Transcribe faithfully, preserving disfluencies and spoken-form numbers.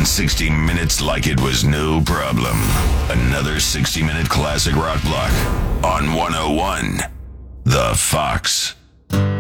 in sixty minutes like it was no problem. Another sixty minute classic rock block on one oh one The Fox.